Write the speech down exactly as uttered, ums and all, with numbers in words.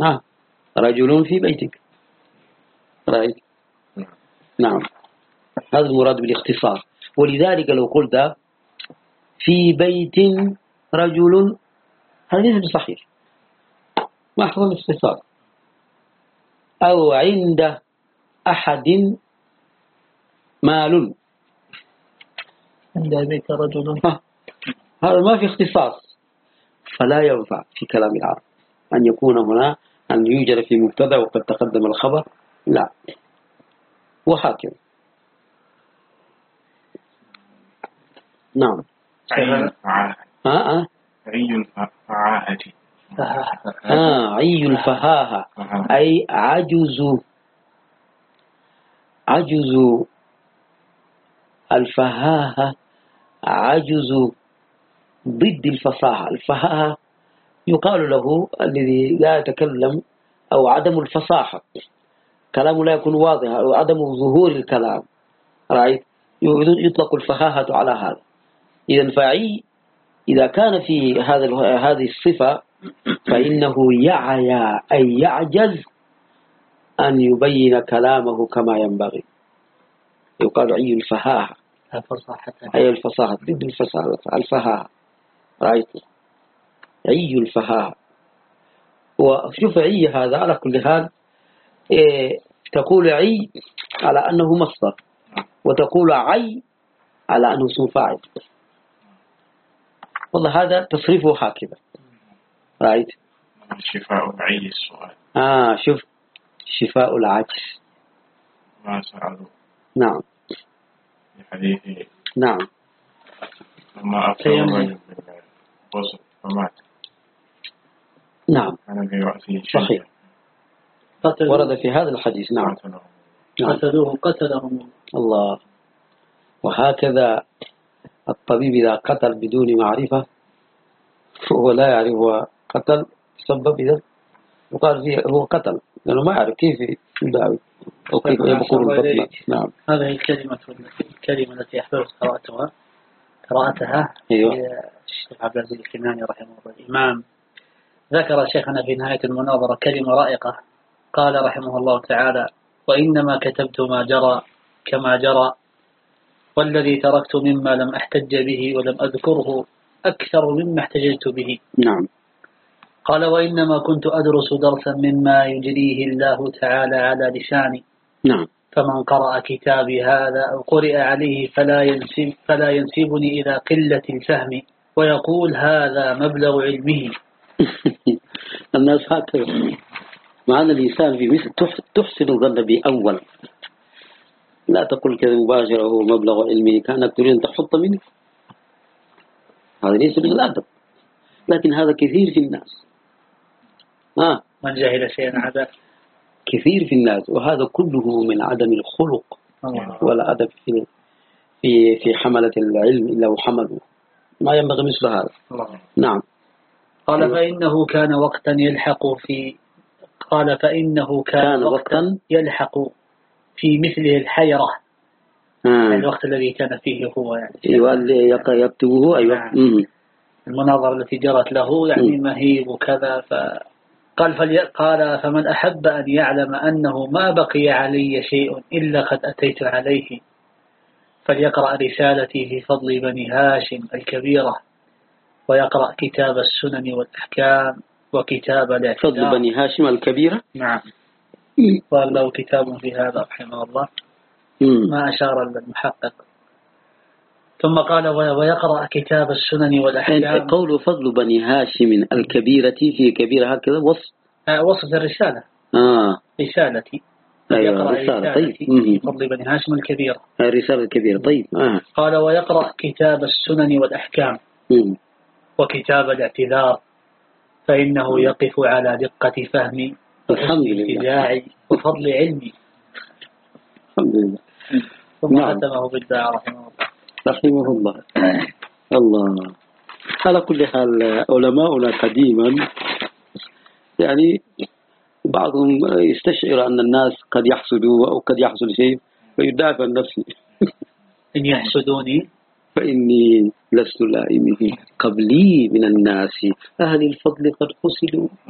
ها رجل في بيتك. رأيت؟ نعم، هذا المراد بالاختصاص. ولذلك لو قلت في بيت رجل هذا ليس بصحيح، ما حصل الاختصاص. أو عند أحد مال، عند بيت رجل، هذا ما في اختصاص، فلا ينفع في كلام العرب أن يكون هنا أن يوجد في مبتدأ وقد تقدم الخبر، لا، وهكذا. نعم. ها ها عي الفهاهة. آه عي الفهاهة أي عجز، عجز الفهاهة، عجز ضد الفصاحة. الفهاهة يقال له الذي لا يتكلم أو عدم الفصاحة، كلامه لا يكون واضح أو عدم ظهور الكلام، رأيت؟ يطلق الفهاهة على هذا. إذا فعي إذا كان في هذا هذه الصفة فإنه يعيا أي يعجز أن يبين كلامه كما ينبغي، يقال عي الفهاهة، أي الفصاحة ضد الفصاحة، الفهاهة، رأيت؟ عي الفهاهة. وشوف عي هذا على كل حال إيه، تقول عي على أنه مصدر، وتقول عي على أنه اسم فاعل. والله هذا تصريفه هكذا، رأيت؟ شفاء عي السؤال. آه شوف، شفاء العجز. ما سألوا. نعم. الحديث. نعم. لما أفتى الرجل بالوصف فمات. نعم. أنا في رأسه صحيح. ورد في هذا الحديث. نعم. قتلوه قتلهم الله. وهكذا الطبيب إذا قتل بدون معرفة هو لا يعرف هو قتل بسبب إذا وقال فيه هو قتل لأنه ما يعرف كيف يداوي أو كيف يبقر البطن. نعم. هذه الكلمة الكلمة التي أحببت قراءتها قراءتها أيوة. الشيخ عبد العزيز الكناني رحمه الله الإمام ذكر شيخنا في نهاية المناظرة كلمة رائقة، قال رحمه الله تعالى: وإنما كتبت ما جرى كما جرى، والذي تركت مما لم أحتج به ولم أذكره أكثر مما احتججت به. نعم. قال: وإنما كنت أدرس درسا مما يجريه الله تعالى على لساني. نعم. فمن قرأ كتابي هذا أو قرئ عليه فلا ينسب فلا ينسبني إلى قلة الفهم ويقول هذا مبلغ علمه. الناس هكذا، معنى الإنسان في مثل تحسن الظن بأول، لا تقول كذا مباشرة هو مبلغ علمه كأنك تريد أن تحط منه، هذا ليس من الأدب، لكن هذا كثير في الناس. آه. من جهل شيئا عدا كثير في الناس، وهذا كله من عدم الخلق ولا أدب في في في حملة العلم إلا وحملوا ما ينبغي مثل هذا. نعم. قال: فإنه كان وقتا يلحق في قال فإنه كان, كان وقتا يلحق في مثله الحيرة. آه. الوقت الذي كان فيه هو يعني أيوة اللي يكتبه. أيوة. نعم. المناظرة التي جرت له يعني مهيب وكذا. فقال فلي... قال فمن أحب أن يعلم أنه ما بقي علي شيء إلا قد أتيت عليه فليقرأ رسالتي في فضل بني هاشم الكبيرة، ويقرأ كتاب السنن والأحكام وكتاب الاعتداء. فضل بني هاشم الكبيرة. نعم. قال له كتاب في هذا رحمه الله ما أشار المحقق. ثم قال ويقرأ كتاب السنن والأحكام. قول فضل بني هاشم الكبيرة في كبيرة هكذا وصف آه وصف الرسالة. آه. رسالتي. أيوة رسالة. طيب. في فضل بني هاشم الكبيرة. الرسالة الكبيرة. طيب. آه. قال ويقرأ كتاب السنن والأحكام مم. وكتاب الاعتذار فإنه يقف على دقة فهمي الحمد لله وفضل علمي. الحمد لله. ثم ختمه بالدعاء رحمه الله. رحمه الله. الله. على كل حال علماؤنا قديما يعني بعضهم يستشعر أن الناس قد يحسدوا أو قد يحصل شيء فيدافع عن نفسه. إن يحسدوني فإني لست لائمه قبلي من الناس أهل الفضل قد حسدوا.